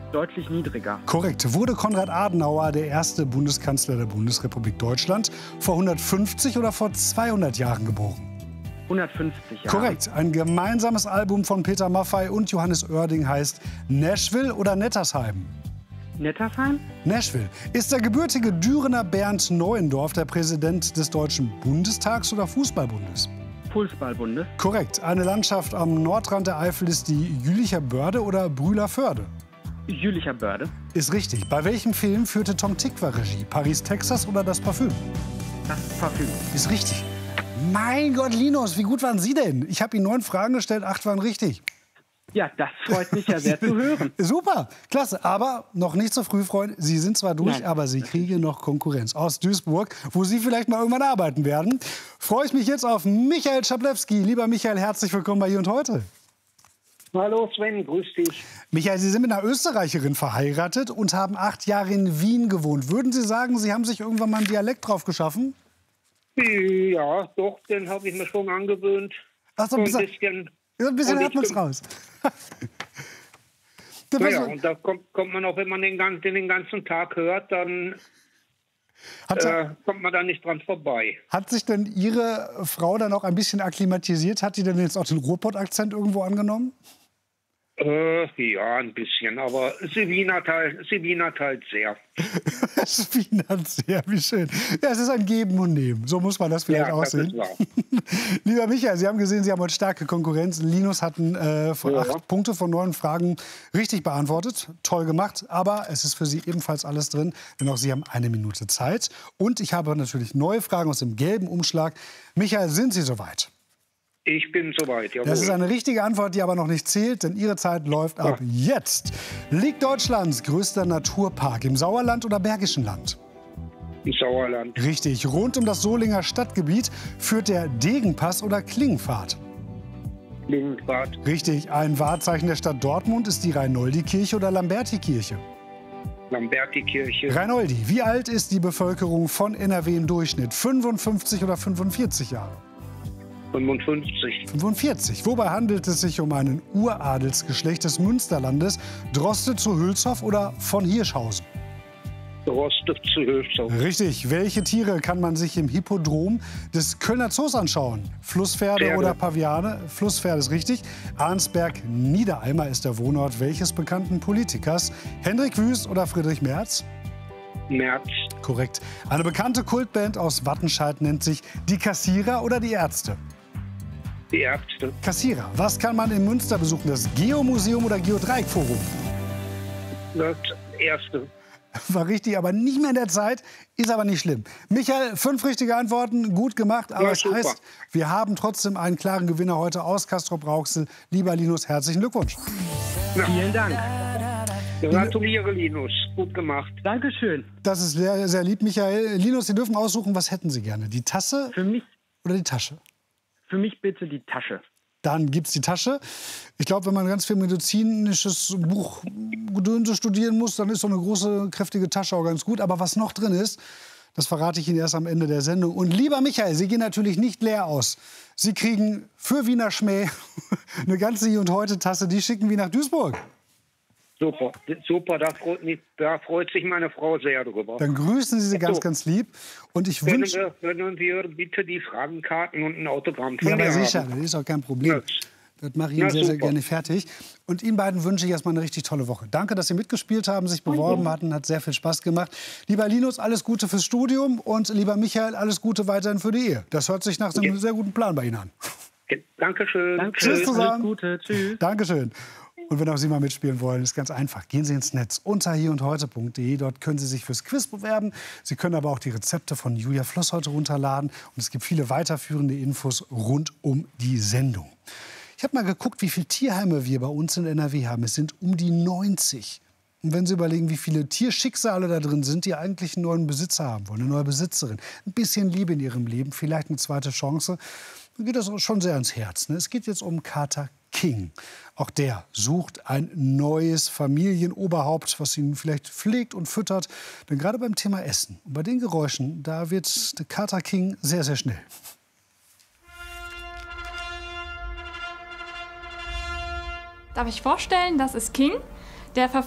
Deutlich niedriger. Korrekt. Wurde Konrad Adenauer der erste Bundeskanzler der Bundesrepublik Deutschland vor 150 oder vor 200 Jahren geboren? 150 Jahre. Korrekt. Ein gemeinsames Album von Peter Maffay und Johannes Oerding heißt Nashville oder Nettersheim? Nettersheim? Nashville. Ist der gebürtige Dürener Bernd Neuendorf der Präsident des Deutschen Bundestags oder Fußballbundes? Fußballbundes. Korrekt. Eine Landschaft am Nordrand der Eifel ist die Jülicher Börde oder Brühler Förde? Jülicher Börde. Ist richtig. Bei welchem Film führte Tom Tykwer Regie? Paris, Texas oder Das Parfüm? Das Parfüm. Ist richtig. Mein Gott, Linus, wie gut waren Sie denn? Ich habe Ihnen 9 Fragen gestellt, 8 waren richtig. Ja, das freut mich ja sehr zu hören. Super, klasse. Aber noch nicht so früh, Freunde. Sie sind zwar durch, Nein. aber Sie kriegen noch Konkurrenz aus Duisburg, wo Sie vielleicht mal irgendwann arbeiten werden. Freue ich mich jetzt auf Michael Schablewski. Lieber Michael, herzlich willkommen bei Hier und Heute. Hallo Sven, grüß dich. Michael, Sie sind mit einer Österreicherin verheiratet und haben 8 Jahre in Wien gewohnt. Würden Sie sagen, Sie haben sich irgendwann mal einen Dialekt drauf geschaffen? Ja, doch, den habe ich mir schon angewöhnt. Ach so, ein bisschen hört man es raus. Ja, und da kommt man auch, wenn man den ganzen Tag hört, dann kommt man da nicht dran vorbei. Hat sich denn Ihre Frau dann auch ein bisschen akklimatisiert? Hat die denn jetzt auch den Ruhrpott-Akzent irgendwo angenommen? Ja, ein bisschen, aber sie wienert halt sehr. Sie wienert sehr, wie schön. Ja, es ist ein Geben und Nehmen. So muss man das vielleicht aussehen. Das ist wahr. Lieber Michael, Sie haben gesehen, Sie haben heute starke Konkurrenz. Linus hatten 8 Punkte von 9 Fragen richtig beantwortet. Toll gemacht. Aber es ist für Sie ebenfalls alles drin, denn auch Sie haben 1 Minute Zeit. Und ich habe natürlich neue Fragen aus dem gelben Umschlag. Michael, sind Sie soweit? Ich bin soweit, jawohl. Das ist eine richtige Antwort, die aber noch nicht zählt, denn Ihre Zeit läuft ab jetzt. Liegt Deutschlands größter Naturpark im Sauerland oder Bergischen Land? Im Sauerland. Richtig. Rund um das Solinger Stadtgebiet führt der Degenpass oder Klingenpfad? Klingenpfad. Richtig. Ein Wahrzeichen der Stadt Dortmund ist die Reinoldi-Kirche oder Lamberti-Kirche? Lamberti-Kirche. Reinoldi. Wie alt ist die Bevölkerung von NRW im Durchschnitt? 55 oder 45 Jahre? 55. 45. Wobei handelt es sich um einen Uradelsgeschlecht des Münsterlandes? Droste zu Hülshoff oder von Hirschhausen? Droste zu Hülshoff. Richtig. Welche Tiere kann man sich im Hippodrom des Kölner Zoos anschauen? Flusspferde Pferde. oder Paviane? Flusspferde ist richtig. Arnsberg-Niedereimer ist der Wohnort welches bekannten Politikers? Hendrik Wüst oder Friedrich Merz? Merz. Korrekt. Eine bekannte Kultband aus Wattenscheid nennt sich die Kassierer oder die Ärzte? Die Ärzte. Kassierer. Was kann man in Münster besuchen? Das Geomuseum oder Geodreieckforum? Das Erste. War richtig, aber nicht mehr in der Zeit. Ist aber nicht schlimm. Michael, 5 richtige Antworten. Gut gemacht. Aber Ja, es super. heißt, wir haben trotzdem einen klaren Gewinner heute aus Castrop-Rauxel. Lieber Linus, herzlichen Glückwunsch. Vielen Dank. Gratuliere, Linus. Gut gemacht. Dankeschön. Das ist sehr, sehr lieb, Michael. Linus, Sie dürfen aussuchen, was hätten Sie gerne? Die Tasse Für mich oder die Tasche? bitte die Tasche. Dann gibt es die Tasche. Ich glaube, wenn man ganz viel medizinisches Buchgedönse studieren muss, dann ist so eine große, kräftige Tasche auch ganz gut. Aber was noch drin ist, das verrate ich Ihnen erst am Ende der Sendung. Und lieber Michael, Sie gehen natürlich nicht leer aus. Sie kriegen für Wiener Schmäh eine ganze Hier und Heute Tasse. Die schicken wir nach Duisburg. Super, super, da freut sich meine Frau sehr drüber. Dann grüßen Sie sie ganz, ganz lieb. Und ich wünsche... Können wir bitte die Fragenkarten und ein Autogramm von Ja, mir aber sicher, haben? das ist auch kein Problem. Das mache ich Ihnen sehr, sehr gerne fertig. Und Ihnen beiden wünsche ich erstmal eine richtig tolle Woche. Danke, dass Sie mitgespielt haben, sich beworben hatten. Hat sehr viel Spaß gemacht. Lieber Linus, alles Gute fürs Studium. Und lieber Michael, alles Gute weiterhin für die Ehe. Das hört sich nach einem sehr guten Plan bei Ihnen an. Dankeschön. Tschüss zusammen. Alles Gute. Tschüss. Dankeschön. Und wenn auch Sie mal mitspielen wollen, ist ganz einfach. Gehen Sie ins Netz unter hierundheute.de. Dort können Sie sich fürs Quiz bewerben. Sie können aber auch die Rezepte von Julia Floss heute runterladen. Und es gibt viele weiterführende Infos rund um die Sendung. Ich habe mal geguckt, wie viele Tierheime wir bei uns in NRW haben. Es sind um die 90. Und wenn Sie überlegen, wie viele Tierschicksale da drin sind, die eigentlich einen neuen Besitzer haben wollen, eine neue Besitzerin, ein bisschen Liebe in ihrem Leben, vielleicht eine zweite Chance, dann geht das schon sehr ans Herz. Ne? Es geht jetzt um Kater King. Auch der sucht ein neues Familienoberhaupt, was ihn vielleicht pflegt und füttert. Denn gerade beim Thema Essen und bei den Geräuschen, da wird der Kater King sehr, sehr schnell. Darf ich vorstellen, das ist King. Der